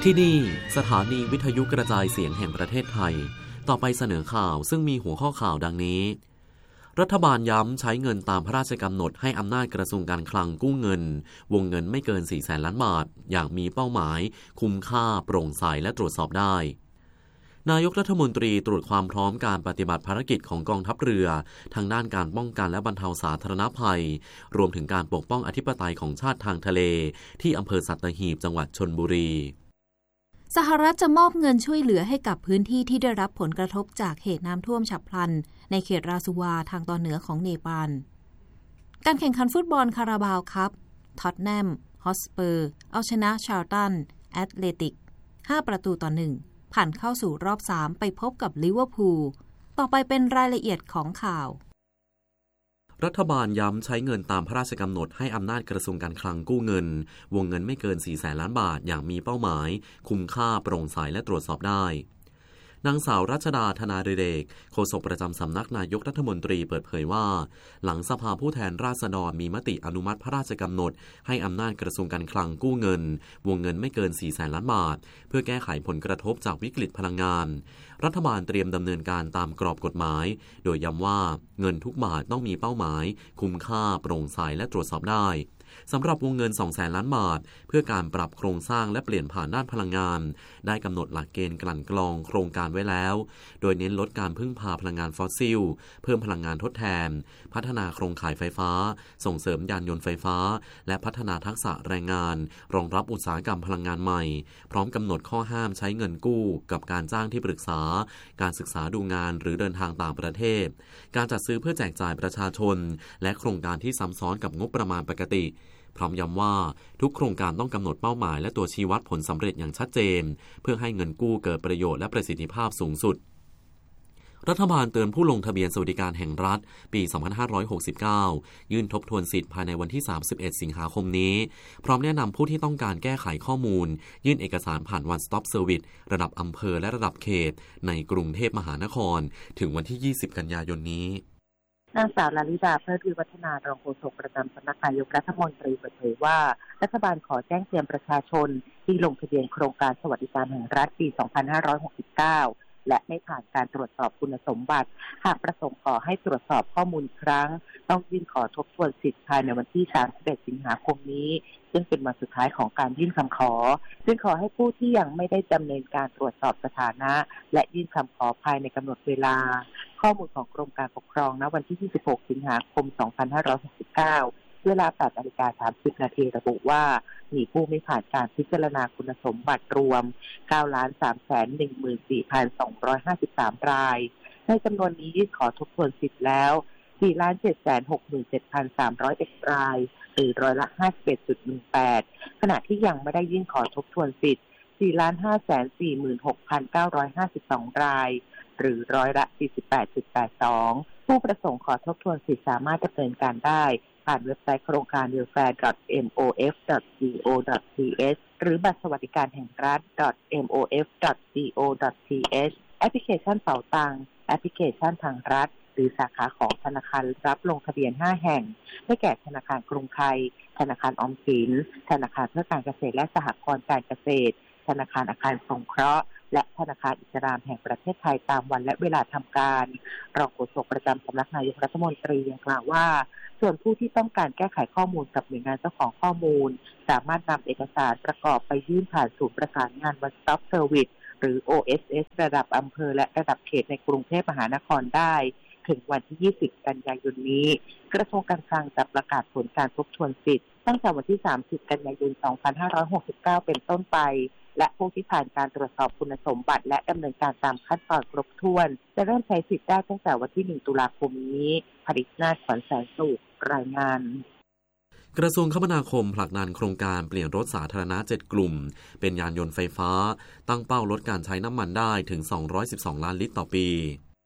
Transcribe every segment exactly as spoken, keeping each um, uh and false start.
ที่นี่สถานีวิทยุกระจายเสียงแห่งประเทศไทยต่อไปเสนอข่าวซึ่งมีหัวข้อข่าวดังนี้รัฐบาลย้ำใช้เงินตามพระราชกำหนดให้อำนาจกระทรวงการคลังกู้เงินวงเงินไม่เกิน สี่แสน ล้านบาทอย่างมีเป้าหมายคุ้มค่าโปร่งใสและตรวจสอบได้นายกรัฐมนตรีตรวจความพร้อมการปฏิบัติภารกิจของกองทัพเรือทางด้านการป้องกันและบรรเทาสาธารณภัยรวมถึงการปกป้องอธิปไตยของชาติทางทะเลที่อำเภอสัตหีบจังหวัดชลบุรีสหรัฐจะมอบเงินช่วยเหลือให้กับพื้นที่ที่ได้รับผลกระทบจากเหตุน้ำท่วมฉับพลันในเขตราซูวาทางตอนเหนือของเนปาลการแข่งขันฟุตบอลคาราบาวคัพท็อตแนมฮอตสเปอร์เอาชนะชาร์ลตันแอตเลติกห้าประตูต่อหนึ่งผ่านเข้าสู่รอบสามไปพบกับลิเวอร์พูลต่อไปเป็นรายละเอียดของข่าวรัฐบาลย้ำใช้เงินตามพระราชกำหนดให้อำนาจกระทรวงการคลังกู้เงินวงเงินไม่เกิน สี่แสน ล้านบาทอย่างมีเป้าหมายคุ้มค่าโปร่งใสและตรวจสอบได้นางสาวรัชดาธนาดิเรกโฆษกประจำสำนักนายกรัฐมนตรีเปิดเผยว่าหลังสภาผู้แทนราษฎรมีมติอนุมัติพระราชกำหนดให้อำนาจกระทรวงการคลังกู้เงินวงเงินไม่เกิน สี่แสน ล้านบาทเพื่อแก้ไขผลกระทบจากวิกฤตพลังงานรัฐบาลเตรียมดำเนินการตามกรอบกฎหมายโดยย้ำว่าเงินทุกบาทต้องมีเป้าหมายคุ้มค่าโปร่งใสและตรวจสอบได้สำหรับวงเงิน สองแสน ล้านบาทเพื่อการปรับโครงสร้างและเปลี่ยนผ่านด้านพลังงานได้กำหนดหลักเกณฑ์กลั่นกรองโครงการไว้แล้วโดยเน้นลดการพึ่งพาพลังงานฟอสซิลเพิ่มพลังงานทดแทนพัฒนาโครงข่ายไฟฟ้าส่งเสริมยานยนต์ไฟฟ้าและพัฒนาทักษะแรงงานรองรับอุตสาหกรรมพลังงานใหม่พร้อมกำหนดข้อห้ามใช้เงินกู้กับการจ้างที่ปรึกษาการศึกษาดูงานหรือเดินทางต่างประเทศการจัดซื้อเพื่อแจกจ่ายประชาชนและโครงการที่ซ้ำซ้อนกับงบประมาณปกติพร้อมย้ำว่าทุกโครงการต้องกำหนดเป้าหมายและตัวชี้วัดผลสำเร็จอย่างชัดเจนเพื่อให้เงินกู้เกิดประโยชน์และประสิทธิภาพสูงสุดรัฐบาลเตือนผู้ลงทะเบียนสวัสดิการแห่งรัฐปี สองพันห้าร้อยหกสิบเก้า ยื่นทบทวนสิทธิ์ภายในวันที่ สามสิบเอ็ด สิงหาคมนี้พร้อมแนะนำผู้ที่ต้องการแก้ไขข้อมูลยื่นเอกสารผ่าน One Stop Service ระดับอำเภอและระดับเขตในกรุงเทพมหานครถึงวันที่ ยี่สิบ กันยายนนี้นางสาวลาลิดาเพิดวิวัฒนารองโฆษกประจำสำนักนายกรัฐมนตรีเปิดเผยว่ารัฐบาลขอแจ้งเตือนประชาชนที่ลงทะเบียนโครงการสวัสดิการแห่งรัฐปี สองพันห้าร้อยหกสิบเก้า และไม่ผ่านการตรวจสอบคุณสมบัติหากประสงค์ขอให้ตรวจสอบข้อมูลครั้งต้องยื่นขอทบทวนสิทธิ์ภายในวันที่ สามสิบเอ็ด สิงหาคมนี้ซึ่งเป็นวันสุดท้ายของการยื่นคำขอซึ่งขอให้ผู้ที่ยังไม่ได้ดำเนินการตรวจสอบสถานะและยื่นคำขอภายในกำหนดเวลาข้อมูลของกรมการปกครองณวันที่ ยี่สิบหก สิงหาคม สองพันห้าร้อยหกสิบเก้าเวลา แปดนาฬิกาสามสิบนาทีระบุว่ามีผู้ไม่ผ่านการพิจารณาคุณสมบัติรวม เก้าล้านสามแสนหนึ่งหมื่นสี่พันสองร้อยห้าสิบสาม รายในจำนวนนี้ยื่นขอทบทวนสิทธิ์แล้ว สี่ล้านเจ็ดแสนหกหมื่นเจ็ดพันสามร้อยเอ็ด รายหรือร้อยละ ห้าสิบเอ็ดจุดหนึ่งแปด ขณะที่ยังไม่ได้ยื่นขอทบทวนสิทธิ์ สี่ล้านห้าแสนสี่หมื่นหกพันเก้าร้อยห้าสิบสอง รายหรือร้อยละ สี่สิบแปดจุดแปดสอง ผู้ประสงค์ขอทบทวนสิทธิ์สามารถดำเนินการได้ผ่านเว็บไซต์โครงการ ดับเบิลยู เอ อาร์ ดอท เอ็ม โอ เอฟ ดอท ซี โอ ดอท ที เอช หรือบัตรสวัสดิการแห่งรัฐ ดอท เอ็ม โอ เอฟ ดอท ซี โอ ดอท ที เอช แอปพลิเคชันเป๋าตังค์แอปพลิเคชันทางรัฐหรือสาขาของธนาคารรับลงทะเบียนห้าแห่งได้แก่ธนาคารกรุงไทยธนาคารออมสินธนาคารเพื่อการเกษตรและสหกรณ์การเกษตรธนาคารอาคารสงเคราะห์และธนาคารอิสลามแห่งประเทศไทยตามวันและเวลาทำการรองโฆษกประจำสำนักนายกรัฐมนตรียังกล่าวว่าส่วนผู้ที่ต้องการแก้ไขข้อมูลกับหน่วยงานเจ้าของข้อมูลสามารถนำเอกสารประกอบไปยื่นผ่านศูนย์ประสานงาน One Stop Service หรือ โอ เอส เอส ระดับอำเภอและระดับเขตในกรุงเทพมหานครได้ถึงวันที่ ยี่สิบ กันยายนนี้กระทรวงการคลังจะประกาศผลการทบทวนสิทธิ์ตั้งแต่วันที่ สามสิบ กันยายน สองพันห้าร้อยหกสิบเก้า เป็นต้นไปและผู้ที่ผ่านการตรวจสอบคุณสมบัติและดำเนินการตามขั้นตอนครบถ้วนจะเริ่มใช้สิทธิ์ได้ตั้งแต่วันที่ หนึ่ง ตุลาคมนี้ผลิตนาถ ขวัญแสงสุขรายงานกระทรวงคมนาคมผลักดันโครงการเปลี่ยนรถสาธารณะเจ็ดกลุ่มเป็นยานยนต์ไฟฟ้าตั้งเป้าลดการใช้น้ำมันได้ถึงสองร้อยสิบสองล้านลิตรต่อปี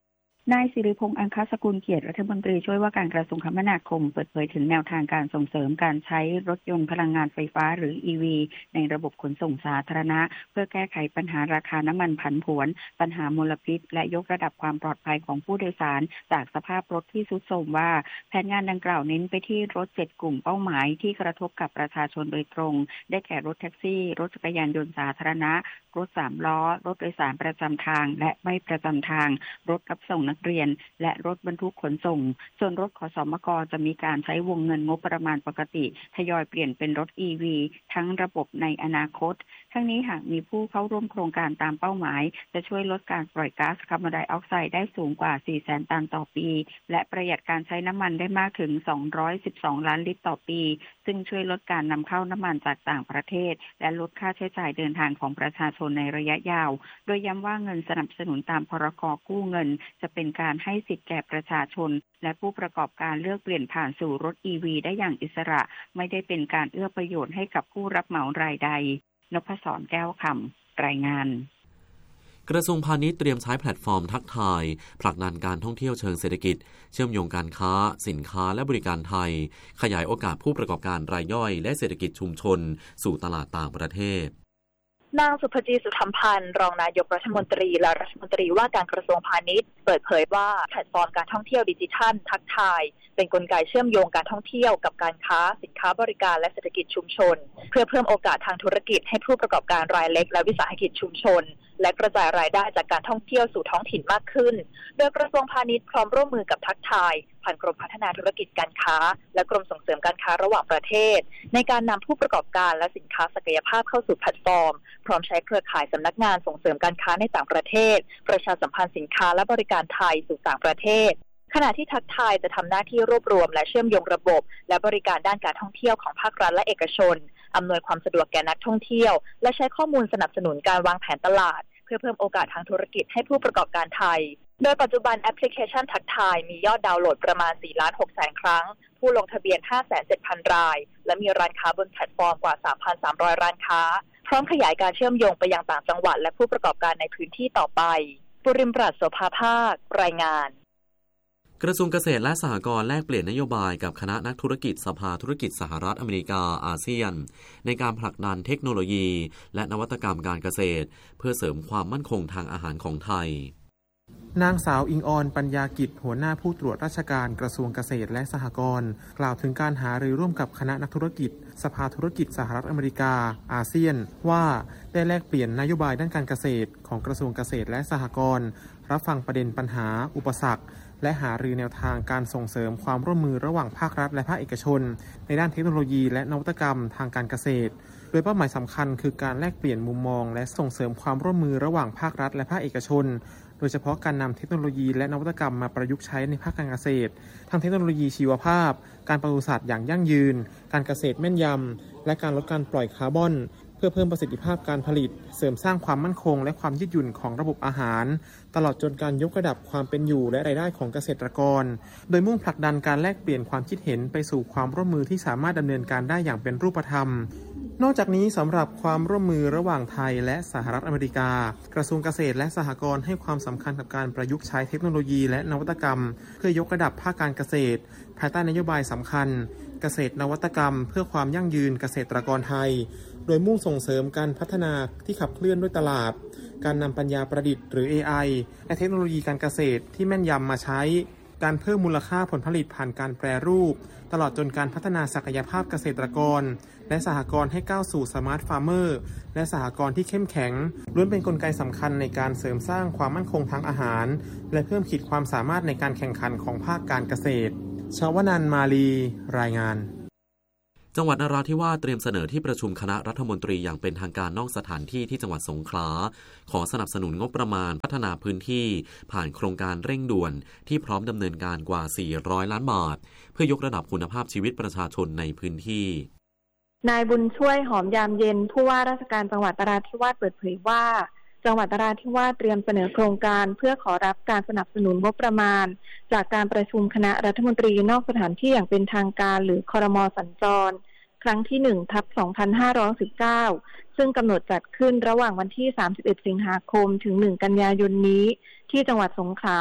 นายสิริพงษ์อังคสกุลเกียรติรัฐมนตรีช่วยว่าการกระทรวงคมนาคมเปิดเผยถึงแนวทางการส่งเสริมการใช้รถยนต์พลังงานไฟฟ้าหรือ อี วี ในระบบขนส่งสาธารณะเพื่อแก้ไขปัญหาราคาน้ำมันผันผวนปัญหามลพิษและยกระดับความปลอดภัยของผู้โดยสารจากสภาพรถที่ทรุดโทรมว่าแผนงานดังกล่าวเน้นไปที่รถเจ็ดกลุ่มเป้าหมายที่กระทบกับประชาชนโดยตรงได้แก่รถแท็กซี่รถจักรยานยนต์สาธารณะรถสามล้อรถโดยสารประจำทางและไม่ประจำทางรถรับส่งนักเรียนและรถบรรทุกขนส่งส่วนรถขสมกจะมีการใช้วงเงินงบประมาณปกติทยอยเปลี่ยนเป็นรถ อี วี ทั้งระบบในอนาคตทั้งนี้หากมีผู้เข้าร่วมโครงการตามเป้าหมายจะช่วยลดการปล่อยก๊าซคาร์บอนไดออกไซด์ได้สูงกว่า สี่แสน ตันต่อปีและประหยัดการใช้น้ำมันได้มากถึงสองร้อยสิบสองล้านลิตรต่อปีซึ่งช่วยลดการนำเข้าน้ำมันจากต่างประเทศและลดค่าใช้จ่ายเดินทางของประชาชนในระยะยาวโดยย้ำว่าเงินสนับสนุนตามพรก.กู้เงินจะเป็นการให้สิทธิแก่ประชาชนและผู้ประกอบการเลือกเปลี่ยนผ่านสู่รถ อี วี ได้อย่างอิสระไม่ได้เป็นการเอื้อประโยชน์ให้กับผู้รับเหมารายใดนพศรแก้วคำรายงานกระทรวงพาณิชย์เตรียมใช้แพลตฟอร์มทักทายผลักดันการท่องเที่ยวเชิงเศรษฐกิจเชื่อมโยงการค้าสินค้าและบริการไทยขยายโอกาสผู้ประกอบการรายย่อยและเศรษฐกิจชุมชนสู่ตลาดต่างประเทศนางสุภจีสุธรรมพันธ์รองนายกรัฐมนตรีและรัฐมนตรีว่าการกระทรวงพาณิชย์เปิดเผยว่าแพลตฟอร์มการท่องเที่ยวดิจิทัลทักทายเป็นกลไกเชื่อมโยงการท่องเที่ยวกับการค้าสินค้าบริการและเศรษฐกิจชุมชนเพื่อเพิ่มโอกาสทางธุรกิจให้ผู้ประกอบการรายเล็กและวิสาหกิจชุมชนและกระจายรายได้จากการท่องเที่ยวสู่ท้องถิ่นมากขึ้นโดยกระทรวงพาณิชย์พร้อมร่วมมือกับทักทายผ่านกรมพัฒนาธุรกิจการค้าและกรมส่งเสริมการค้าระหว่างประเทศในการนำผู้ประกอบการและสินค้าศักยภาพเข้าสู่แพลตฟอร์มพร้อมใช้เครือข่ายสำนักงานส่งเสริมการค้าในต่างประเทศประชาสัมพันธ์สินค้าและบริการไทยสู่ต่างประเทศขณะที่ทักทายจะทำหน้าที่รวบรวมและเชื่อมโยงระบบและบริการด้านการท่องเที่ยวของภาครัฐและเอกชนอำนวยความสะดวกแก่นักท่องเที่ยวและใช้ข้อมูลสนับสนุนการวางแผนตลาดเพื่อเพิ่มโอกาสทางธุรกิจให้ผู้ประกอบการไทยโดยปัจจุบันแอปพลิเคชันทักทายมียอดดาวน์โหลดประมาณ สี่ล้านหกแสน ครั้งผู้ลงทะเบียน ห้าแสนเจ็ดพัน รายและมีร้านค้าบนแพลตฟอร์มกว่า สามพันสามร้อย ร้านค้าพร้อมขยายการเชื่อมโยงไปยังต่างจังหวัดและผู้ประกอบการในพื้นที่ต่อไปปุริมปราชโสภาภาครายงานกระทรวงเกษตรและสหกรณ์แลกเปลี่ยนนโยบายกับคณะนักธุรกิจสภาธุรกิจสหรัฐอเมริกาอาเซียนในการผลักดันเทคโนโลยีและนวัตกรรมการเกษตรเพื่อเสริมความมั่นคงทางอาหารของไทยนางสาวอิงออนปัญญากิจหัวหน้าผู้ตรวจราชการกระทรวงเกษตรและสหกรณ์กล่าวถึงการหารือร่วมกับคณะนักธุรกิจสภาธุรกิจสหรัฐอเมริกาอาเซียนว่าได้แลกเปลี่ยนนโยบายด้านการเกษตรของกระทรวงเกษตรและสหกรณ์รับฟังประเด็นปัญหาอุปสรรคและหารือแนวทางการส่งเสริมความร่วมมือระหว่างภาครัฐและภาคเอกชนในด้านเทคโนโลยีและนวัตกรรมทางการเกษตรโดยเป้าหมายสำคัญคือการแลกเปลี่ยนมุมมองและส่งเสริมความร่วมมือระหว่างภาครัฐและภาคเอกชนโดยเฉพาะการนำเทคโนโลยีและนวัตกรรมมาประยุกต์ใช้ในภาคการเกษตรทั้งเทคโนโลยีชีวภาพการปศุสัตว์อย่างยั่งยืนการเกษตรแม่นยำและการลดการปล่อยคาร์บอนเพื่อเพิ่มประสิทธิภาพการผลิตเสริมสร้างความมั่นคงและความยืดหยุ่นของระบบอาหารตลอดจนการยกระดับความเป็นอยู่และรายได้ของเกษตรกรโดยมุ่งผลักดันการแลกเปลี่ยนความคิดเห็นไปสู่ความร่วมมือที่สามารถดำเนินการได้อย่างเป็นรูปธรรมนอกจากนี้สำหรับความร่วมมือระหว่างไทยและสหรัฐอเมริกากระทรวงเกษตรและสหกรณ์ให้ความสำคัญกับการประยุกต์ใช้เทคโนโลยีและนวัตกรรมเพื่อยกระดับภาคการเกษตรภายใต้นโยบายสำคัญเกษตรนวัตกรรมเพื่อความยั่งยืนเกษตรกรไทยโดยมุ่งส่งเสริมการพัฒนาที่ขับเคลื่อนด้วยตลาดการนำปัญญาประดิษฐ์หรือ เอ ไอ และเทคโนโลยีการเกษตรที่แม่นยำมาใช้การเพิ่มมูลค่าผลผลิตผ่านการแปรรูปตลอดจนการพัฒนาศักยภาพเกษตรกรและสหกรณ์ให้ก้าวสู่สมาร์ทฟาร์มเมอร์และสหกรณ์ที่เข้มแข็งล้วนเป็นกลไกสำคัญในการเสริมสร้างความมั่นคงทางอาหารและเพิ่มขีดความสามารถในการแข่งขันของภาคการเกษตรชวนันท์มาลีรายงานจังหวัดนราธิวาสเตรียมเสนอที่ประชุมคณะรัฐมนตรีอย่างเป็นทางการนอกสถานที่ที่จังหวัดสงขลาขอสนับสนุนงบประมาณพัฒนาพื้นที่ผ่านโครงการเร่งด่วนที่พร้อมดำเนินการกว่าสี่ร้อยล้านบาทเพื่อยกระดับคุณภาพชีวิตประชาชนในพื้นที่นายบุญช่วยหอมยามเย็นผู้ว่าราชการจังหวัดนราธิวาสเปิดเผยว่าจังหวัดนราธิวาสเตรียมเสนอโครงการเพื่อขอรับการสนับสนุนงบประมาณจากการประชุมคณะรัฐมนตรีนอกสถานที่อย่างเป็นทางการหรือครม.สัญจรครั้งที่หนึ่งทับสองพันห้าร้อยสิบเก้าซึ่งกำหนดจัดขึ้นระหว่างวันที่สามสิบเอ็ดสิงหาคมถึงหนึ่งกันยายนนี้ที่จังหวัดสงขลา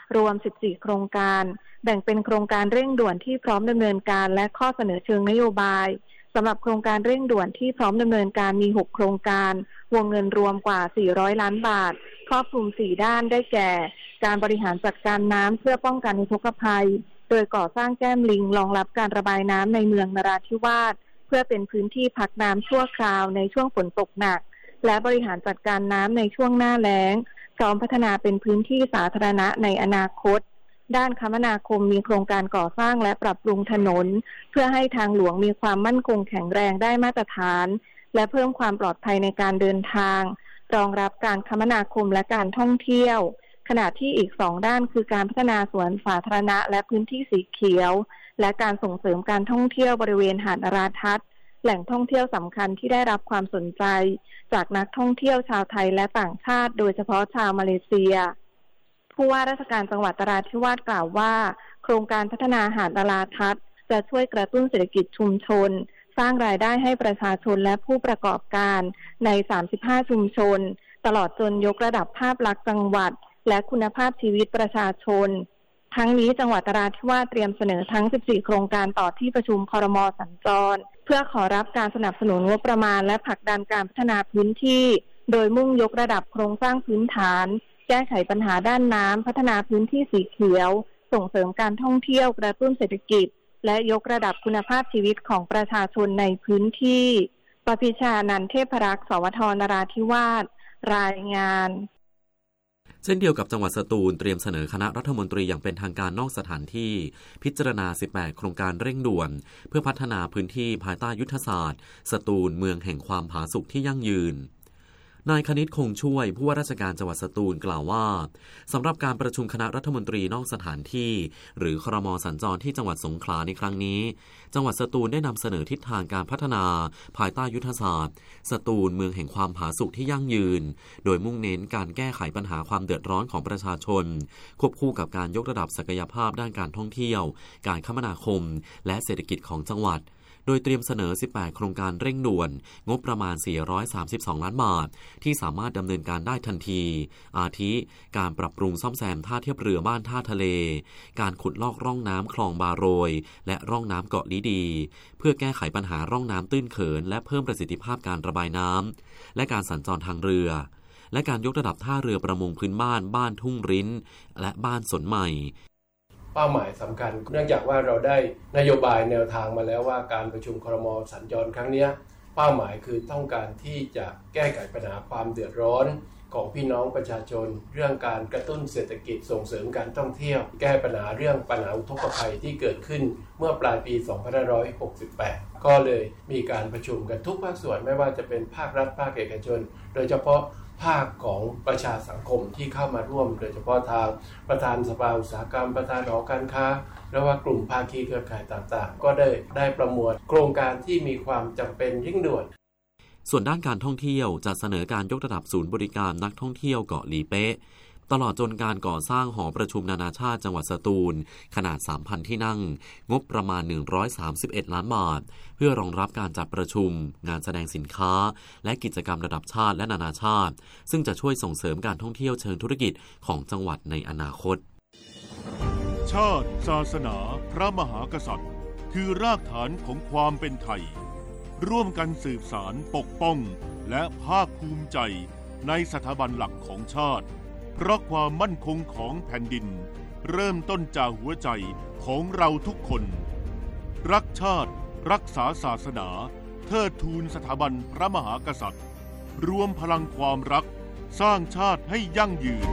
รวมสิบสี่โครงการแบ่งเป็นโครงการเร่งด่วนที่พร้อมดำเนินการและข้อเสนอเชิงนโยบายสำหรับโครงการเร่งด่วนที่พร้อมดำเนินการมีหกโครงการวงเงินรวมกว่าสี่ร้อยล้านบาทครอบคลุมสี่ด้านได้แก่การบริหารจัดการน้ำเพื่อป้องกันอุทกภัยโดยก่อสร้างแก้มลิงรองรับการระบายน้ำในเมืองนราธิวาสเพื่อเป็นพื้นที่พักน้ำชั่วคราวในช่วงฝนตกหนักและบริหารจัดการน้ำในช่วงหน้าแล้งพร้อมพัฒนาเป็นพื้นที่สาธารณะในอนาคตด้านคมนาคมมีโครงการก่อสร้างและปรับปรุงถนนเพื่อให้ทางหลวงมีความมั่นคงแข็งแรงได้มาตรฐานและเพิ่มความปลอดภัยในการเดินทางรองรับการคมนาคมและการท่องเที่ยวขณะที่อีกสองด้านคือการพัฒนาสวนสาธารณะและพื้นที่สีเขียวและการส่งเสริมการท่องเที่ยวบริเวณหาดนราทัศน์แหล่งท่องเที่ยวสำคัญที่ได้รับความสนใจจากนักท่องเที่ยวชาวไทยและต่างชาติโดยเฉพาะชาวมาเลเซียผู้ว่าราชการจังหวัดนราธิวาสกล่าวว่าโครงการพัฒนาหาดนราทัศน์จะช่วยกระตุ้นเศรษฐกิจชุมชนสร้างรายได้ให้ประชาชนและผู้ประกอบการในสามสิบห้าชุมชนตลอดจนยกระดับภาพลักษณ์จังหวัดและคุณภาพชีวิตประชาชนทั้งนี้จังหวัดนราธิวาสเตรียมเสนอทั้งสิบสี่โครงการต่อที่ประชุมครม.สัญจรเพื่อขอรับการสนับสนุนงบประมาณและผลักดันการพัฒนาพื้นที่โดยมุ่งยกระดับโครงสร้างพื้นฐานแก้ไขปัญหาด้านน้ำพัฒนาพื้นที่สีเขียวส่งเสริมการท่องเที่ยวกระตุ้นเศรษฐกิจและยกระดับคุณภาพชีวิตของประชาชนในพื้นที่ปพิชานันท์เทพรักษ์สวทนราธิวาสรายงานเช่นเดียวกับจังหวัดสตูลเตรียมเสนอคณะรัฐมนตรีอย่างเป็นทางการนอกสถานที่พิจารณาสิบแปดโครงการเร่งด่วนเพื่อพัฒนาพื้นที่ภายใต้ยุทธศาสตร์สตูลเมืองแห่งความผาสุกที่ยั่งยืนนายคณิตคงช่วยผู้ว่าราชการจังหวัดสตูลกล่าวว่าสำหรับการประชุมคณะรัฐมนตรีนอกสถานที่หรือครม.สัญจรที่จังหวัดสงขลาในครั้งนี้จังหวัดสตูลได้นำเสนอทิศทางการพัฒนาภายใต้ยุทธศาสตร์สตูลเมืองแห่งความผาสุกที่ยั่งยืนโดยมุ่งเน้นการแก้ไขปัญหาความเดือดร้อนของประชาชนควบคู่กับการยกระดับศักยภาพด้านการท่องเที่ยวการคมนาคมและเศรษฐกิจของจังหวัดโดยเตรียมเสนอสิบแปดโครงการเร่งด่วนงบประมาณสี่ร้อยสามสิบสองล้านบาทที่สามารถดำเนินการได้ทันทีอาทิการปรับปรุงซ่อมแซมท่าเทียบเรือบ้านท่าทะเลการขุดลอกร่องน้ำคลองบาโรยและร่องน้ำเกาะลิดีเพื่อแก้ไขปัญหาร่องน้ำตื้นเขินและเพิ่มประสิทธิภาพการระบายน้ำและการสัญจรทางเรือและการยกระดับท่าเรือประมงพื้นบ้านบ้านทุ่งริ้นและบ้านสนใหม่เป้าหมายสำคัญเนื่องจากว่าเราได้นโยบายแนวทางมาแล้วว่าการประชุมครม.สัญจรครั้งนี้เป้าหมายคือต้องการที่จะแก้ไขปัญหาความเดือดร้อนของพี่น้องประชาชนเรื่องการกระตุ้นเศรษฐกิจส่งเสริมการท่องเที่ยวแก้ปัญหาเรื่องปัญหาอุทกภัยที่เกิดขึ้นเมื่อปลายปีสองพันห้าร้อยหกสิบแปดก็เลยมีการประชุมกันทุกภาคส่วนไม่ว่าจะเป็นภาครัฐภาคเอกชนโดยเฉพาะภาคของประชาสังคมที่เข้ามาร่วมโดยเฉพาะทางประธานสภาอุตสาหกรรมประธานหอการค้าและว่ากลุ่มภาคีเครือข่ายต่างๆก็ได้ได้ประมวลโครงการที่มีความจำเป็นเร่งด่วนส่วนด้านการท่องเที่ยวจะเสนอการยกระดับศูนย์บริการนักท่องเที่ยวเกาะลีเป๊ะตลอดจนการก่อสร้างหอประชุมนานาชาติจังหวัดสตูลขนาด สามพัน ที่นั่งงบประมาณหนึ่งร้อยสามสิบเอ็ดล้านบาทเพื่อรองรับการจัดประชุมงานแสดงสินค้าและกิจกรรมระดับชาติและนานาชาติซึ่งจะช่วยส่งเสริมการท่องเที่ยวเชิงธุรกิจของจังหวัดในอนาคตชาติศาสนาพระมหากษัตริย์คือรากฐานของความเป็นไทยร่วมกันสืบสานปกป้องและภาคภูมิใจในสถาบันหลักของชาติเพราะความมั่นคงของแผ่นดินเริ่มต้นจากหัวใจของเราทุกคนรักชาติรักษาศาสนาเทิดทูนสถาบันพระมหากษัตริย์รวมพลังความรักสร้างชาติให้ยั่งยืน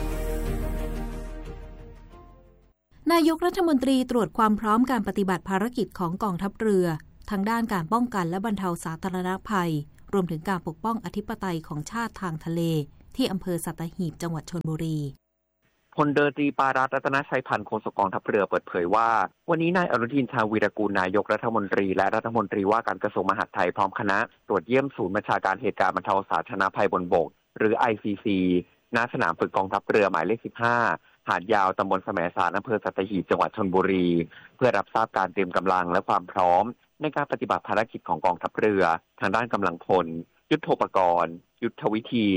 นายกรัฐมนตรีตรวจความพร้อมการปฏิบัติภารกิจของกองทัพเรือทั้งด้านการป้องกันและบรรเทาสาธารณภัยรวมถึงการปกป้องอธิปไตยของชาติทางทะเลที่อำเภอสัตหีบจังหวัดชลบุรีพลเรือตรีปารัตน์ รัตนชัยพันธ์โฆษกกองทัพเรือเปิดเผยว่าวันนี้นายอนุทินชาญวีรกูลนายกรัฐมนตรีและรัฐมนตรีว่าการกระทรวงมหาดไทยพร้อมคณะตรวจเยี่ยมศูนย์บัญชาการเหตุการณ์บรรเทาสาธารณภัยบนบกหรือ ไอ ซี ซี ณสนามฝึกกองทัพเรือหมายเลขสิบห้าหาดยาวตำบลแสมสารอำเภอสัตหีบจังหวัดชลบุรีเพื่อรับทราบการเตรียมกำลังและความพร้อมในการปฏิบัติภารกิจของกองทัพเรือทางด้านกำลังพลยุทโธปกรณ์ยุทธวิธี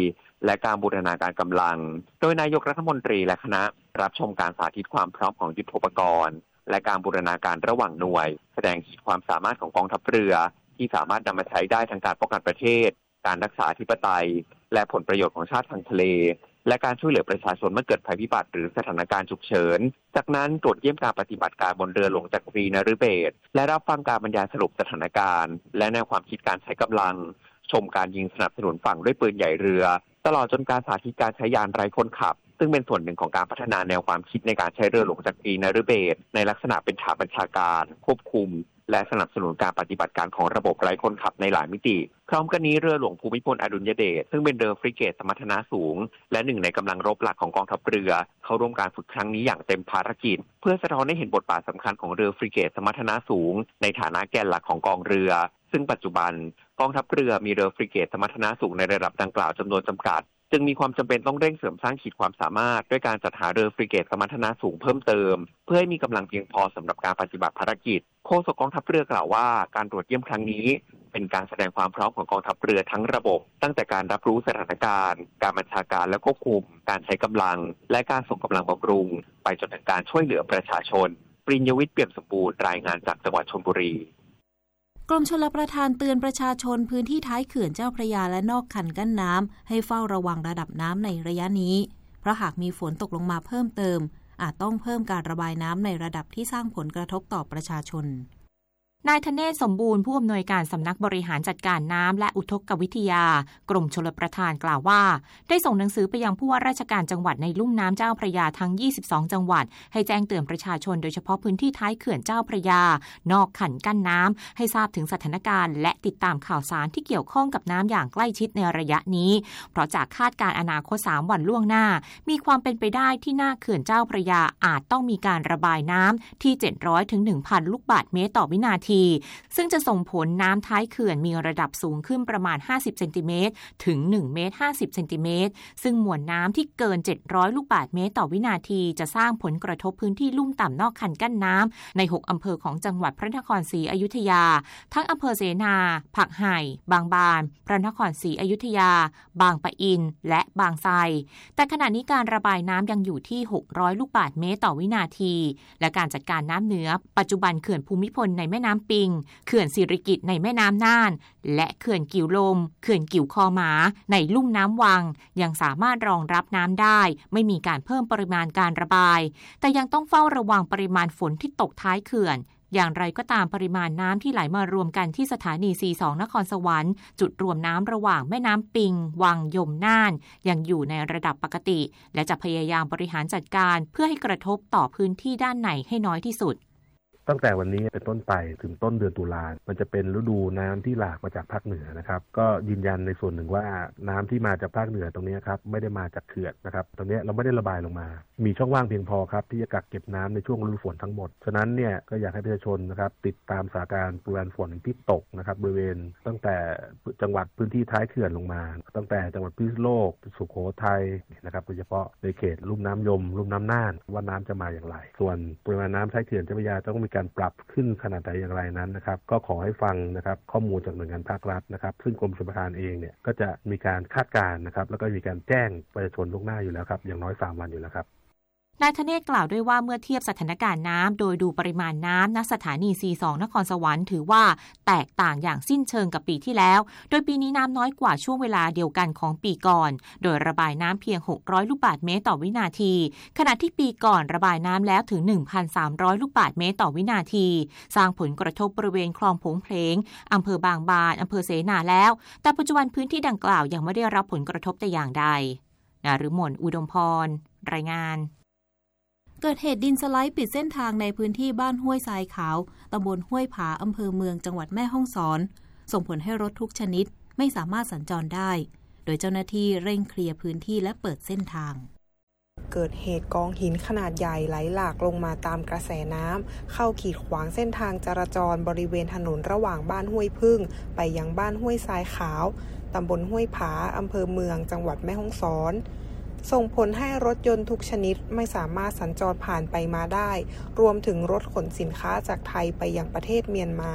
และการบูรณาการกำลังโดยนายกรัฐมนตรีและคณะรับชมการสาธิตความพร้อมของยุทโธปกรณ์และการบูรณาการระหว่างหน่วยแสดงขีดความสามารถของกองทัพเรือที่สามารถนำมาใช้ได้ทั้งการป้องกันประเทศการรักษาอธิปไตยและผลประโยชน์ของชาติทางทะเลและการช่วยเหลือประชาชนเมื่อเกิดภัยพิบัติหรือสถานการณ์ฉุกเฉินจากนั้นตรวจเยี่ยมการปฏิบัติการบนเรือหลวงจักรีนฤเบศรและรับฟังการบรรยายสรุปสถานการณ์และแนวความคิดการใช้กำลังชมการยิงสนับสนุนฝั่งด้วยปืนใหญ่เรือตลอดจนการสาธิตการใช้ยานไร้คนขับซึ่งเป็นส่วนหนึ่งของการพัฒนาแนวความคิดในการใช้เรือหลวงจักรีนฤเบศรในลักษณะเป็นฐานบัญชาการควบคุมและสนับสนุนการปฏิบัติการของระบบไร้คนขับในหลายมิติพร้อมกันนี้เรือหลวงภูมิพลอดุลยเดชซึ่งเป็นเรือฟริเกตสมรรถนะสูงและหนึ่งในกำลังรบหลักของกองทัพเรือเข้าร่วมการฝึกครั้งนี้อย่างเต็มภารกิจเพื่อสะท้อนให้เห็นบทบาทสำคัญของเรือฟริเกตสมรรถนะสูงในฐานะแกนหลักของกองเรือซึ่งปัจจุบันกองทัพเรือมีเรือฟริเกตสมรรถนะสูงในระดับดังกล่าวจำนวนจำกัดจึงมีความจำเป็นต้องเร่งเสริมสร้างขีดความสามารถด้วยการจัดหาเรือฟริเกตสมรรถนะสูงเพิ่มเติมเพื่อให้มีกำลังเพียงพอสำหรับการปฏิบัติภารกิจโฆษกกองทัพเรือกล่าวว่าการตรวจเยี่ยมครั้งนี้เป็นการแสดงความพร้อมของกองทัพเรือทั้งระบบตั้งแต่การรับรู้สถานการณ์การบัญชาการและควบคุมการใช้กำลังและการส่งกำลังบำรุงไปจนถึงการช่วยเหลือประชาชนปริญญวิทย์เปี่ยมสมบูรณ์รายงานจากจังหวัดชลบุรีกรมชลประทานเตือนประชาชนพื้นที่ท้ายเขื่อนเจ้าพระยาและนอกคันกั้นน้ำให้เฝ้าระวังระดับน้ำในระยะนี้เพราะหากมีฝนตกลงมาเพิ่มเติมอาจต้องเพิ่มการระบายน้ำในระดับที่สร้างผลกระทบต่อประชาชนนายธเนศสมบูรณ์ผู้อำนวยการสำนักบริหารจัดการน้ำและอุทกวิทยากรมชลประทานกล่าวว่าได้ส่งหนังสือไปยังผู้ว่าราชการจังหวัดในลุ่มน้ำเจ้าพระยาทั้งยี่สิบสองจังหวัดให้แจ้งเตือนประชาชนโดยเฉพาะพื้นที่ท้ายเขื่อนเจ้าพระยานอกคันกั้นน้ำให้ทราบถึงสถานการณ์และติดตามข่าวสารที่เกี่ยวข้องกับน้ำอย่างใกล้ชิดในระยะนี้เพราะจากคาดการณ์อนาคตสามวันล่วงหน้ามีความเป็นไปได้ที่หน้าเขื่อนเจ้าพระยาอาจต้องมีการระบายน้ำที่ เจ็ดร้อยถึงหนึ่งพัน ลูกบาศก์เมตรต่อวินาทีซึ่งจะส่งผลน้ำท้ายเขื่อนมีระดับสูงขึ้นประมาณห้าสิบเซนติเมตรถึงหนึ่งเมตรห้าสิบเซนติเมตรซึ่งมวลน้ำที่เกินเจ็ดร้อยลูกบาศก์เมตรต่อวินาทีจะสร้างผลกระทบพื้นที่ลุ่มต่ำนอกคันกั้นน้ำในหกอำเภอของจังหวัดพระนครศรีอยุธยาทั้งอำเภอเสนาผักไห่บางบานพระนครศรีอยุธยาบางปะอินและบางไทรแต่ขณะนี้การระบายน้ำยังอยู่ที่หกร้อยลูกบาศก์เมตรต่อวินาทีและการจัดการน้ำเหนือปัจจุบันเขื่อนภูมิพลในแม่น้ำปิงเขื่อนสิริกิติ์ในแม่น้ำน่านและเขื่อนกิ่วลมเขื่อนกิ่วคอหมาในลุ่มน้ำวังยังสามารถรองรับน้ำได้ไม่มีการเพิ่มปริมาณการระบายแต่ยังต้องเฝ้าระวังปริมาณฝนที่ตกท้ายเขื่อนอย่างไรก็ตามปริมาณน้ำที่ไหลมารวมกันที่สถานี ซี สอง นครสวรรค์จุดรวมน้ำระหว่างแม่น้ำปิงวังยมน่านยังอยู่ในระดับปกติและจะพยายามบริหารจัดการเพื่อให้กระทบต่อพื้นที่ด้านในให้น้อยที่สุดตั้งแต่วันนี้เป็นต้นไปถึงต้นเดือนตุลามันจะเป็นฤดูน้ำที่หลากมาจากภาคเหนือนะครับก็ยืนยันในส่วนหนึ่งว่าน้ำที่มาจากภาคเหนือตรงนี้ครับไม่ได้มาจากเขื่อนนะครับตรงนี้เราไม่ได้ระบายลงมามีช่องว่างเพียงพอครับที่จะกักเก็บน้ำในช่วงฤดูฝนทั้งหมดฉะนั้นเนี่ยก็อยากให้ประชาชนนะครับติดตามสถานการณ์ปริมาณฝนที่ตกนะครับบริเวณตั้งแต่จังหวัดพื้นที่ท้ายเขื่อนลงมาตั้งแต่จังหวัดพิษณุโลกสุโขทัยนะครับโดยเฉพาะในเขตลุ่มน้ำยมลุ่มน้ำน่านว่าน้ำจะมาอย่างไรส่วนปริมาณน้ำท้ายเขื่อนเจ้าพระยาต้องมีการปรับขึ้นขนาดใดอย่างไรนั้นนะครับก็ขอให้ฟังนะครับข้อมูลจากหน่วยงานภาครัฐนะครับซึ่งกรมชลประทานเองเนี่ยก็จะมีการคาดการณ์นะครับแล้วก็มีการแจ้งประชาชนล่วงหน้าอยู่แล้วครับอย่างน้อยสามวันอยู่แล้วครับนายธเนศกล่าวด้วยว่าเมื่อเทียบสถานการณ์น้ำโดยดูปริมาณน้ำณสถานี ซี สอง นครสวรรค์ถือว่าแตกต่างอย่างสิ้นเชิงกับปีที่แล้วโดยปีนี้น้ำน้อยกว่าช่วงเวลาเดียวกันของปีก่อนโดยระบายน้ำเพียงหกร้อยลูกบาศก์เมตรต่อวินาทีขณะที่ปีก่อนระบายน้ำแล้วถึง หนึ่งพันสามร้อย ลูกบาศก์เมตรต่อวินาทีสร้างผลกระทบบริเวณคลองผงเพลงอำเภอบางบานอำเภอเสนาแล้วแต่ปัจจุบันพื้นที่ดังกล่าวยังไม่ได้รับผลกระทบแต่อย่างใดนฤมลอุดมพรรายงานเกิดเหตุดินสไลด์ปิดเส้นทางในพื้นที่บ้านห้วยทรายขาวตำบลห้วยผาอำเภอเมืองจังหวัดแม่ฮ่องสอนส่งผลให้รถทุกชนิดไม่สามารถสัญจรได้โดยเจ้าหน้าที่เร่งเคลียร์พื้นที่และเปิดเส้นทางเกิดเหตุกองหินขนาดใหญ่ไหลหลากลงมาตามกระแสน้ำเข้าขีดขวางเส้นทางจราจรบริเวณถนนระหว่างบ้านห้วยพึ่งไปยังบ้านห้วยทรายขาวตำบลห้วยผาอำเภอเมืองจังหวัดแม่ฮ่องสอนส่งผลให้รถยนต์ทุกชนิดไม่สามารถสัญจรผ่านไปมาได้รวมถึงรถขนสินค้าจากไทยไปยังประเทศเมียนมา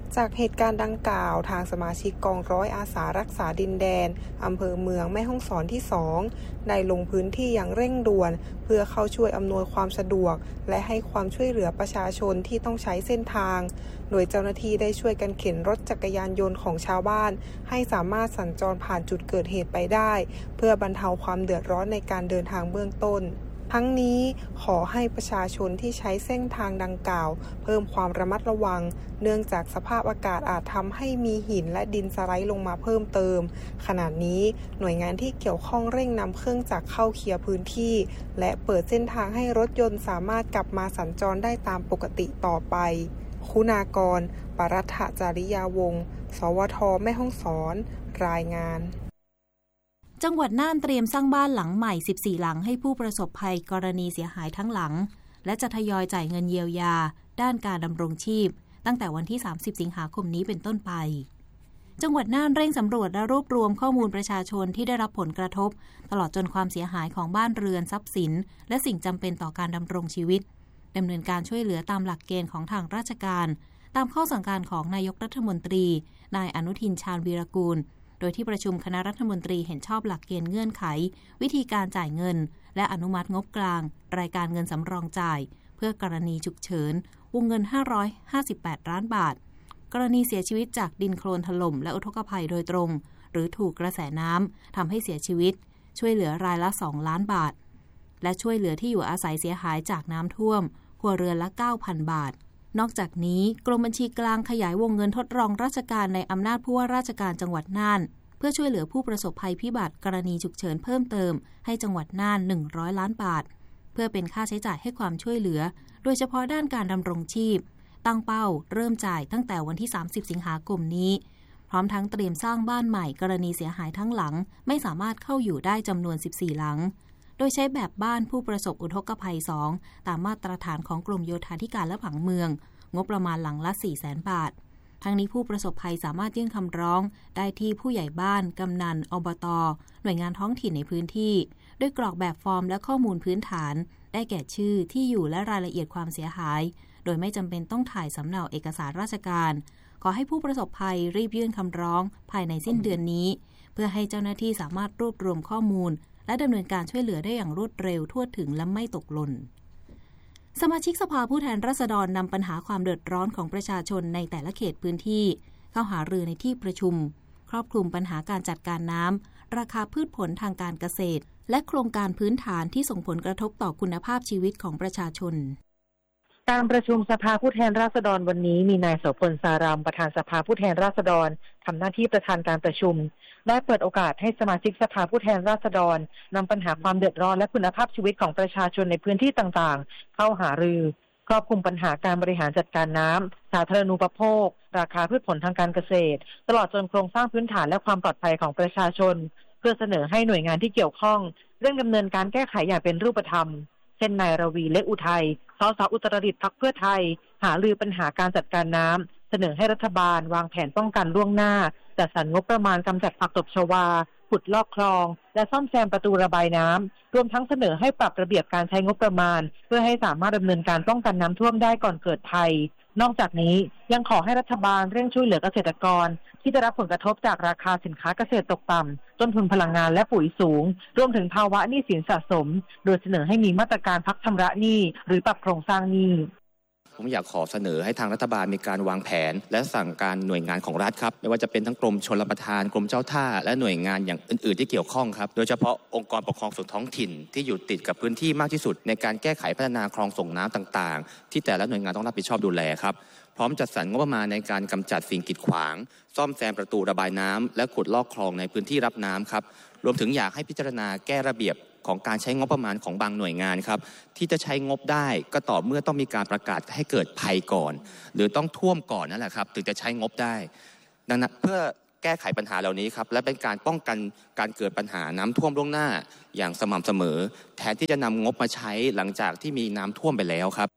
จากเหตุการณ์ดังกล่าวทางสมาชิกกองร้อยอาสารักษาดินแดนอำเภอเมืองแม่ฮ่องสอนที่สองได้ลงพื้นที่อย่างเร่งด่วนเพื่อเข้าช่วยอำนวยความสะดวกและให้ความช่วยเหลือประชาชนที่ต้องใช้เส้นทางโดยเจ้าหน้าที่ได้ช่วยกันเข็นรถจักรยานยนต์ของชาวบ้านให้สามารถสัญจรผ่านจุดเกิดเหตุไปได้เพื่อบรรเทาความเดือดร้อนในการเดินทางเบื้องต้นทั้งนี้ขอให้ประชาชนที่ใช้เส้นทางดังกล่าวเพิ่มความระมัดระวังเนื่องจากสภาพอากาศอาจทำให้มีหินและดินสไลด์ลงมาเพิ่มเติมขณะนี้หน่วยงานที่เกี่ยวข้องเร่งนำเครื่องจักรเข้าเคลียร์พื้นที่และเปิดเส้นทางให้รถยนต์สามารถกลับมาสัญจรได้ตามปกติต่อไปคุณากร ปรัตถจาริยาวงศ์ สวท แม่ฮ่องสอน รายงานจังหวัดน่านเตรียมสร้างบ้านหลังใหม่สิบสี่หลังให้ผู้ประสบภัยกรณีเสียหายทั้งหลังและจะทยอยจ่ายเงินเยียวยาด้านการดำรงชีพตั้งแต่วันที่สามสิบสิงหาคมนี้เป็นต้นไปจังหวัดน่านเร่งสำรวจและรวบรวมข้อมูลประชาชนที่ได้รับผลกระทบตลอดจนความเสียหายของบ้านเรือนทรัพย์สินและสิ่งจำเป็นต่อการดำรงชีวิตดำเนินการช่วยเหลือตามหลักเกณฑ์ของทางราชการตามข้อสั่งการของนายกรัฐมนตรีนายอนุทินชาญวีรกูลโดยที่ประชุมคณะรัฐมนตรีเห็นชอบหลักเกณฑ์เงื่อนไขวิธีการจ่ายเงินและอนุมัติงบกลางรายการเงินสำรองจ่ายเพื่อกรณีฉุกเฉินวงเงินห้าร้อยห้าสิบแปดล้านบาทกรณีเสียชีวิตจากดินโคลนถล่มและอุทกภัยโดยตรงหรือถูกกระแสน้ำทำให้เสียชีวิตช่วยเหลือรายละสองล้านบาทและช่วยเหลือที่อยู่อาศัยเสียหายจากน้ำท่วมครัวเรือนละ เก้าพัน บาทนอกจากนี้กรมบัญชีกลางขยายวงเงินทดลองราชการในอำนาจผู้ว่าราชการจังหวัดน่านเพื่อช่วยเหลือผู้ประสบภัยพิบัติกรณีฉุกเฉินเพิ่มเติมให้จังหวัดน่านหนึ่งร้อยล้านบาทเพื่อเป็นค่าใช้จ่ายให้ความช่วยเหลือโดยเฉพาะด้านการดำรงชีพตั้งเป้าเริ่มจ่ายตั้งแต่วันที่สามสิบสิงหาคมนี้พร้อมทั้งเตรียมสร้างบ้านใหม่กรณีเสียหายทั้งหลังไม่สามารถเข้าอยู่ได้จำนวนสิบสี่หลังโดยใช้แบบบ้านผู้ประสบอุทกภัยสองตามมาตรฐานของกรมโยธาธิการและผังเมืองงบประมาณหลังละ สี่แสน บาททั้งนี้ผู้ประสบภัยสามารถยื่นคำร้องได้ที่ผู้ใหญ่บ้านกำนันอบต.หน่วยงานท้องถิ่นในพื้นที่ด้วยกรอกแบบฟอร์มและข้อมูลพื้นฐานได้แก่ชื่อที่อยู่และรายละเอียดความเสียหายโดยไม่จำเป็นต้องถ่ายสำเนาเอกสารราชการขอให้ผู้ประสบภัยรีบยื่นคำร้องภายในสิ้นเดือนนี้เพื่อให้เจ้าหน้าที่สามารถรวบรวมข้อมูลและดำเนินการช่วยเหลือได้อย่างรวดเร็วทั่วถึงและไม่ตกหล่นสมาชิกสภาผู้แทนราษฎรนำปัญหาความเดือดร้อนของประชาชนในแต่ละเขตพื้นที่เข้าหารือในที่ประชุมครอบคลุมปัญหาการจัดการน้ำราคาพืชผลทางการเกษตรและโครงการพื้นฐานที่ส่งผลกระทบต่อคุณภาพชีวิตของประชาชนการประชุมสภาผู้แทนราษฎรวันนี้มีนายโสพลสารามประธานสภาผู้แทนราษฎรทำหน้าที่ประธานการประชุมได้เปิดโอกาสให้สมาชิกสภาผู้แทนราษฎรนำปัญหาความเดือดร้อนและคุณภาพชีวิตของประชาชนในพื้นที่ต่างๆเข้าหารือครอบคลุมปัญหาการบริหารจัดการน้ำสาธารณูปโภคราคาพืชผลทางการเกษตรตลอดจนโครงสร้างพื้นฐานและความปลอดภัยของประชาชนเพื่อเสนอให้หน่วยงานที่เกี่ยวข้องเร่งดำเนินการแก้ไขอย่างเป็นรูปธรรมเช่นนายรวีเล็กอุทัยสสอุตรดิตถ์พรรคเพื่อไทยหารือปัญหาการจัดการน้ำเสนอให้รัฐบาลวางแผนป้องกันล่วงหน้าจัดสรรงบประมาณกำจัดผักตบชวาขุดลอกคลองและซ่อมแซมประตูระบายน้ำรวมทั้งเสนอให้ปรับระเบียบการใช้งบประมาณเพื่อให้สามารถดำเนินการป้องกันน้ำท่วมได้ก่อนเกิดภัยนอกจากนี้ยังขอให้รัฐบาลเร่งช่วยเหลือเกษตรกรที่ได้รับผลกระทบจากราคาสินค้าเกษตรตกต่ำต้นทุนพลังงานและปุ๋ยสูงรวมถึงภาวะหนี้สินสะสมโดยเสนอให้มีมาตรการพักชำระหนี้หรือปรับโครงสร้างหนี้ผมอยากขอเสนอให้ทางรัฐบาลมีการวางแผนและสั่งการหน่วยงานของรัฐครับไม่ว่าจะเป็นทั้งกรมชลประทานกรมเจ้าท่าและหน่วยงานอย่างอื่นๆที่เกี่ยวข้องครับโดยเฉพาะองค์กรปกครองส่วนท้องถิ่นที่อยู่ติดกับพื้นที่มากที่สุดในการแก้ไขพัฒนาคลองส่งน้ำต่างๆที่แต่ละหน่วยงานต้องรับผิดชอบดูแลครับพร้อมจัดสรรงบประมาณในการกำจัดสิ่งกีดขวางซ่อมแซมประตูระบายน้ำและขุดลอกคลองในพื้นที่รับน้ำครับรวมถึงอยากให้พิจารณาแก้ระเบียบของการใช้งบประมาณของบางหน่วยงานครับที่จะใช้งบได้ก็ต่อเมื่อต้องมีการประกาศให้เกิดภัยก่อนหรือต้องท่วมก่อนนั่นแหละครับถึงจะใช้งบได้ดังนั้นเพื่อแก้ไขปัญหาเหล่านี้ครับและเป็นการป้องกันการเกิดปัญหาน้ำท่วมล่วงหน้าอย่างสม่ำเสมอแทนที่จะนำงบมาใช้หลังจากที่มีน้ำท่วมไปแล้วครับ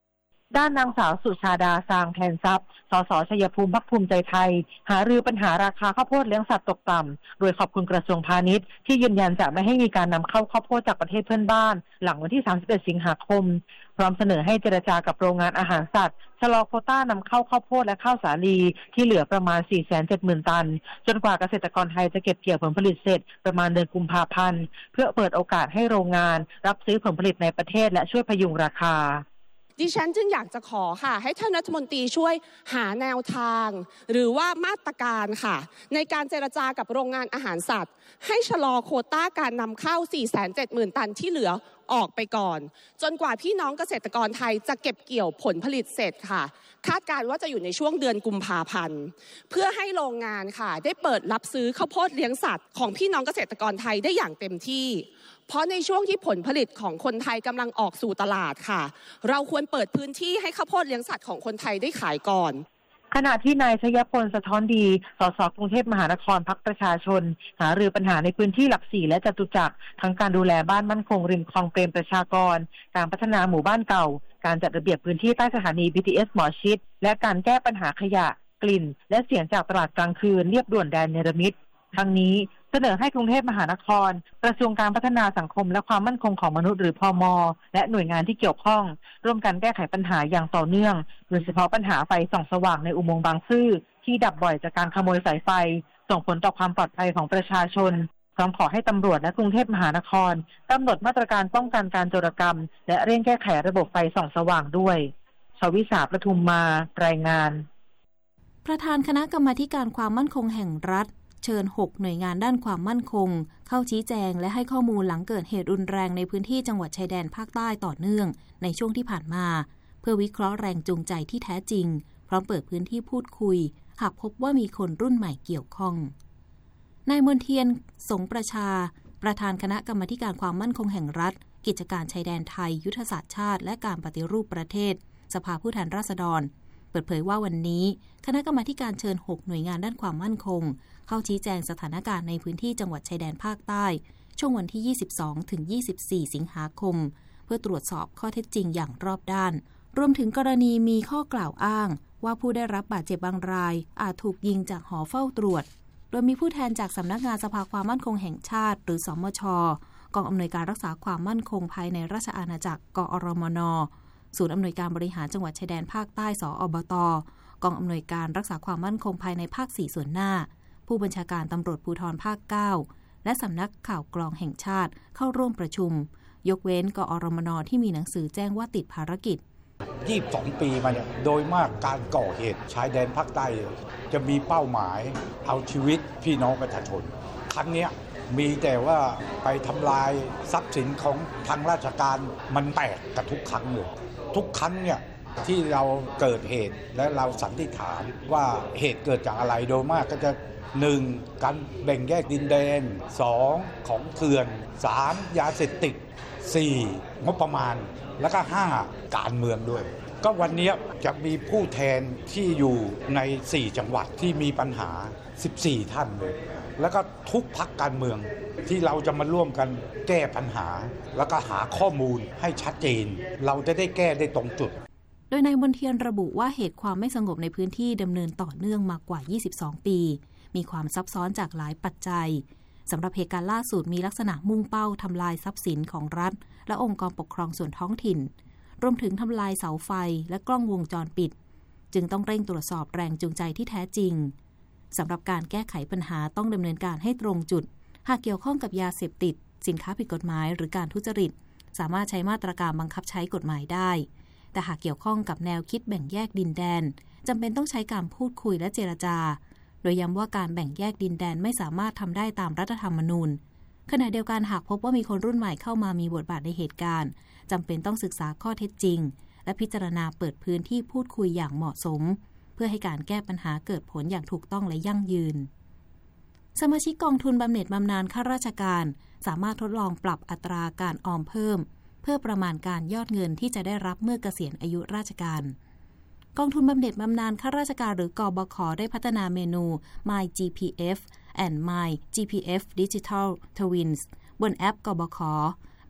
ด้านนางสาวสุชาดาสางแทนทรัพย์สสชัยภูมิพรรคภูมิใจไทยหารือปัญหาราคาข้าวโพดเลี้ยงสัตว์ตกต่ำโดยขอบคุณกระทรวงพาณิชย์ที่ยืนยันจะไม่ให้มีการนำเข้าข้าวโพดจากประเทศเพื่อนบ้านหลังวันที่สามสิบเอ็ดสิงหาคมพร้อมเสนอให้เจรจากับโรงงานอาหารสัตว์ชะลอโควต้านำเข้าข้าวโพดและข้าวสาลีที่เหลือประมาณ สี่แสนเจ็ดหมื่น ตันจนกว่าเกษตรกรไทยจะเก็บเกี่ยวผลผลิตเสร็จประมาณเดือนกุมภาพันธ์เพื่อเปิดโอกาสให้โรงงานรับซื้อผลผลิตในประเทศและช่วยพยุงราคาดิฉันจึงอยากจะขอค่ะให้ท่านรัฐมนตรีช่วยหาแนวทางหรือว่ามาตรการค่ะในการเจรจากับโรงงานอาหารสัตว์ให้ชะลอโควต้าการนำเข้า สี่แสนเจ็ดหมื่น ตันที่เหลือออกไปก่อนจนกว่าพี่น้องเกษตรกรไทยจะเก็บเกี่ยวผลผลิตเสร็จค่ะคาดการณ์ว่าจะอยู่ในช่วงเดือนกุมภาพันธ์เพื่อให้โรงงานค่ะได้เปิดรับซื้อข้าวโพดเลี้ยงสัตว์ของพี่น้องเกษตรกรไทยได้อย่างเต็มที่เพราะในช่วงที่ผลผลิตของคนไทยกำลังออกสู่ตลาดค่ะเราควรเปิดพื้นที่ให้ข้าวโพดเลี้ยงสัตว์ของคนไทยได้ขายก่อนขณะที่นายชยพลสะท้อนดีสสกรุงเทพมหานครพรรคประชาชนหารือปัญหาในพื้นที่หลักสี่และจตุจักรทั้งการดูแลบ้านมั่นคงริมคลองเปรมประชากรการพัฒนาหมู่บ้านเก่าการจัดระเบียบพื้นที่ใต้สถานี บี ที เอส หมอชิตและการแก้ปัญหาขยะกลิ่นและเสียงจากตลาดกลางคืนเรียบด่วนแดนเนรมิตทั้งนี้เสนอให้กรุงเทพมหานครกระทรวงการพัฒนาสังคมและความมั่นคงของมนุษย์หรือพม.และหน่วยงานที่เกี่ยวข้องร่วมกันแก้ไขปัญหาอย่างต่อเนื่องโดยเฉพาะปัญหาไฟส่องสว่างในอุโมงค์บางซื่อที่ดับบ่อยจากการขโมยสายไฟส่งผลต่อความปลอดภัยของประชาชนพร้อมขอให้ตำรวจและกรุงเทพมหานครกำหนดมาตรการป้องกันการโจรกรรมและเร่งแก้ไขระบบไฟส่องสว่างด้วยชวิสาประทุมมารายงานประธานคณะกรรมาธิการความมั่นคงแห่งรัฐเชิญหกหน่วยงานด้านความมั่นคงเข้าชี้แจงและให้ข้อมูลหลังเกิดเหตุรุนแรงในพื้นที่จังหวัดชายแดนภาคใต้ต่อเนื่องในช่วงที่ผ่านมาเพื่อวิเคราะห์แรงจูงใจที่แท้จริงพร้อมเปิดพื้นที่พูดคุยหากพบว่ามีคนรุ่นใหม่เกี่ยวข้องนายมนเทียนสงประชาประธานคณะกรรมาธิการความมั่นคงแห่งรัฐกิจการชายแดนไทยยุทธศาสตร์ชาติและการปฏิรูปประเทศสภาผู้แทนราษฎรเปิดเผยว่าวันนี้คณะกรรมาธิการเชิญหกหน่วยงานด้านความมั่นคงเข้าชี้แจงสถานการณ์ในพื้นที่จังหวัดชายแดนภาคใต้ช่วงวันที่ ยี่สิบสองถึงยี่สิบสี่ สิงหาคมเพื่อตรวจสอบข้อเท็จจริงอย่างรอบด้านรวมถึงกรณีมีข้อกล่าวอ้างว่าผู้ได้รับบาดเจ็บบางรายอาจถูกยิงจากหอเฝ้าตรวจโดยมีผู้แทนจากสำนักงานสภาความมั่นคงแห่งชาติหรือสมช.กองอำนวยการรักษาความมั่นคงภายในราชอาณาจักรกอรมน.ศูนย์อำนวยการบริหารจังหวัดชายแดนภาคใต้สอบต.กองอำนวยการรักษาความมั่นคงภายในภาคสี่ส่วนหน้าผู้บัญชาการตำรวจภูธรภาคเก้าและสำนักข่าวกรองแห่งชาติเข้าร่วมประชุมยกเว้นกอรมน.ที่มีหนังสือแจ้งว่าติดภารกิจยี่สิบสองปีมาเนี่ยโดยมากการก่อเหตุชายแดนภาคใต้จะมีเป้าหมายเอาชีวิตพี่น้องประชาชนครั้งนี้มีแต่ว่าไปทำลายทรัพย์สินของทางราชการมันแปลกกับทุกครั้งเลยทุกครั้งเนี่ยที่เราเกิดเหตุและเราสันนิษฐานว่าเหตุเกิดจากอะไรโดยมากก็จะหนึ่งการแบ่งแยกดินแดนสองของเถื่อนสามยาเสพติดสี่งบประมาณแล้วก็ห้าการเมืองด้วยก็วันนี้จะมีผู้แทนที่อยู่ในสี่จังหวัดที่มีปัญหาสิบสี่ท่านเลยแล้วก็ทุกพรรคการเมืองที่เราจะมาร่วมกันแก้ปัญหาแล้วก็หาข้อมูลให้ชัดเจนเราจะได้แก้ได้ตรงจุดโดยนายมนเทียนระบุว่าเหตุความไม่สงบในพื้นที่ดำเนินต่อเนื่องมากว่ายี่สิบสองปีมีความซับซ้อนจากหลายปัจจัยสำหรับเหตุการณ์ล่าสุดมีลักษณะมุ่งเป้าทำลายทรัพย์สินของรัฐและองค์กรปกครองส่วนท้องถิ่นรวมถึงทำลายเสาไฟและกล้องวงจรปิดจึงต้องเร่งตรวจสอบแรงจูงใจที่แท้จริงสำหรับการแก้ไขปัญหาต้องดำเนินการให้ตรงจุดหากเกี่ยวข้องกับยาเสพติดสินค้าผิดกฎหมายหรือการทุจริตสามารถใช้มาตรการบังคับใช้กฎหมายได้แต่หากเกี่ยวข้องกับแนวคิดแบ่งแยกดินแดนจำเป็นต้องใช้การพูดคุยและเจรจาโดยย้ำว่าการแบ่งแยกดินแดนไม่สามารถทำได้ตามรัฐธรรมนูญขณะเดียวกันหากพบว่ามีคนรุ่นใหม่เข้ามามีบทบาทในเหตุการณ์จำเป็นต้องศึกษาข้อเท็จจริงและพิจารณาเปิดพื้นที่พูดคุยอย่างเหมาะสมเพื่อให้การแก้ปัญหาเกิดผลอย่างถูกต้องและยั่งยืนสมาชิกกองทุนบำเหน็จบำนาญข้าราชการสามารถทดลองปรับอัตราการออมเพิ่มเพื่อประมาณการยอดเงินที่จะได้รับเมื่อเกษียณอายุราชการกองทุนบำเหน็จบำนาญข้าราชการหรือกบข.ได้พัฒนาเมนู My จี พี เอฟ and My จี พี เอฟ Digital Twins บนแอปกบข.เ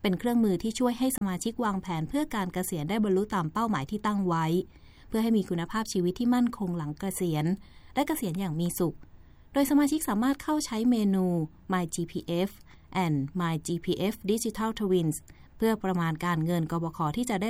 เป็นเครื่องมือที่ช่วยให้สมาชิกวางแผนเพื่อการเกษียณได้บรรลุตามเป้าหมายที่ตั้งไว้เพื่อให้มีคุณภาพชีวิตที่มั่นคงหลังเกษียณและเกษียณอย่างมีสุขโดยสมาชิกสามารถเข้าใช้เมนู My จี พี เอฟ and My จี พี เอฟ Digital Twins เพื่อประมาณการเงินกบข.ที่จะได้